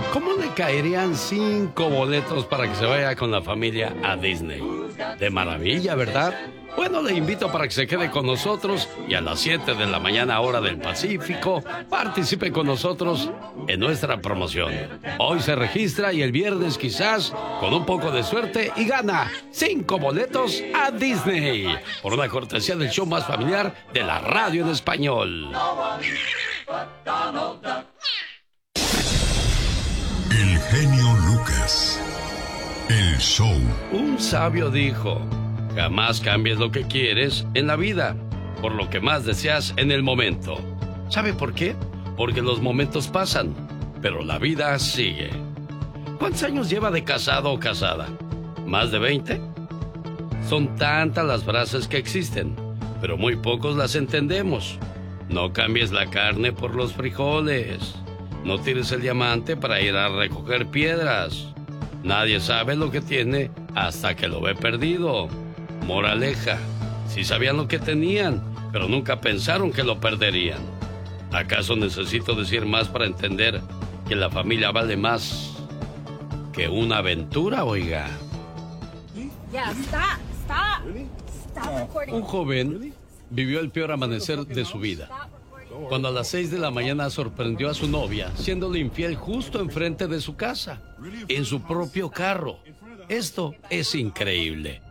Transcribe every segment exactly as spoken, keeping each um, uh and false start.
¿Cómo le caerían cinco boletos para que se vaya con la familia a Disney? De maravilla, ¿verdad? Bueno, le invito para que se quede con nosotros y a las siete de la mañana, hora del Pacífico, participe con nosotros en nuestra promoción. Hoy se registra y el viernes quizás, con un poco de suerte, y gana cinco boletos a Disney por una cortesía del show más familiar de la radio en español. El genio Lucas. El show. Un sabio dijo: jamás cambies lo que quieres en la vida por lo que más deseas en el momento. ¿Sabe por qué? Porque los momentos pasan, pero la vida sigue. ¿Cuántos años lleva de casado o casada? ¿Más de veinte? Son tantas las frases que existen, pero muy pocos las entendemos. No cambies la carne por los frijoles. No tires el diamante para ir a recoger piedras. Nadie sabe lo que tiene hasta que lo ve perdido. Moraleja, sí sabían lo que tenían, pero nunca pensaron que lo perderían. ¿Acaso necesito decir más para entender que la familia vale más que una aventura, oiga? Yeah, stop, stop, stop recording. Un joven vivió el peor amanecer de su vida, cuando a las seis de la mañana sorprendió a su novia, siéndole infiel justo enfrente de su casa, en su propio carro. Esto es increíble.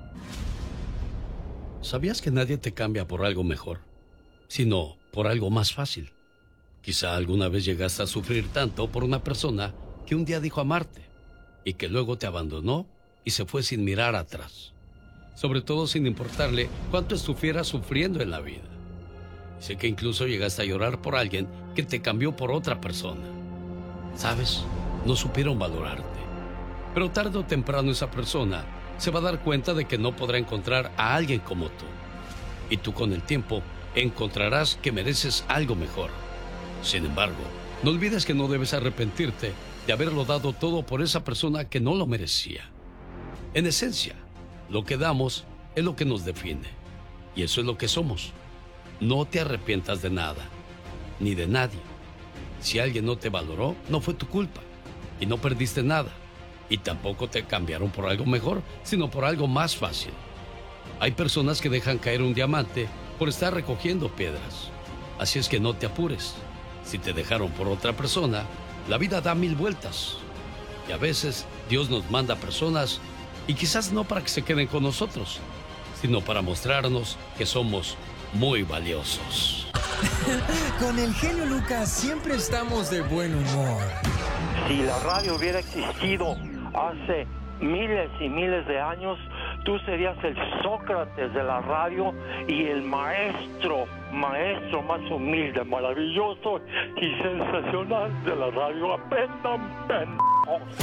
¿Sabías que nadie te cambia por algo mejor, sino por algo más fácil? Quizá alguna vez llegaste a sufrir tanto por una persona que un día dijo amarte y que luego te abandonó y se fue sin mirar atrás. Sobre todo sin importarle cuánto estuvieras sufriendo en la vida. Sé que incluso llegaste a llorar por alguien que te cambió por otra persona. ¿Sabes? No supieron valorarte. Pero tarde o temprano esa persona se va a dar cuenta de que no podrá encontrar a alguien como tú. Y tú con el tiempo encontrarás que mereces algo mejor. Sin embargo, no olvides que no debes arrepentirte de haberlo dado todo por esa persona que no lo merecía. En esencia, lo que damos es lo que nos define. Y eso es lo que somos. No te arrepientas de nada, ni de nadie. Si alguien no te valoró, no fue tu culpa. Y no perdiste nada. Y tampoco te cambiaron por algo mejor, sino por algo más fácil. Hay personas que dejan caer un diamante por estar recogiendo piedras. Así es que no te apures. Si te dejaron por otra persona, la vida da mil vueltas. Y a veces Dios nos manda personas, y quizás no para que se queden con nosotros, sino para mostrarnos que somos muy valiosos. Con el genio Lucas siempre estamos de buen humor. Si la radio hubiera existido hace miles y miles de años, tú serías el Sócrates de la radio y el maestro, maestro más humilde, maravilloso y sensacional de la radio. Aprendan, pendejos.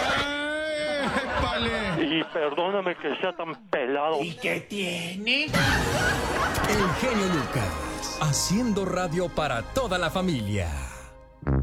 Y perdóname que sea tan pelado. ¿Y qué tiene? El genio Lucas, haciendo radio para toda la familia.